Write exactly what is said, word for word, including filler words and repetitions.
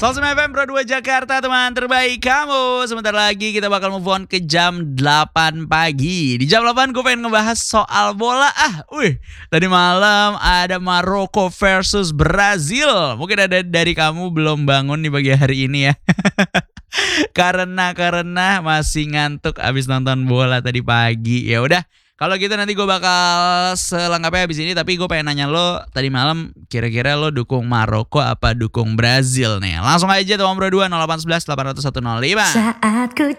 Solsem F M Pro dua Jakarta, teman terbaik kamu. Sebentar lagi kita bakal move on ke jam delapan pagi. Di jam delapan gue pengen ngebahas soal bola. Ah, wih, tadi malam ada Maroko versus Brazil. Mungkin ada dari kamu belum bangun di pagi hari ini ya. karena karena masih ngantuk abis nonton bola tadi pagi. Ya udah, kalau gitu nanti gue bakal selengkapnya habis ini. Tapi gue pengen nanya lo, tadi malam kira-kira lo dukung Maroko apa dukung Brazil nih? Langsung aja teman Bro dua nol delapan satu satu delapan nol satu nol lima. Saat ku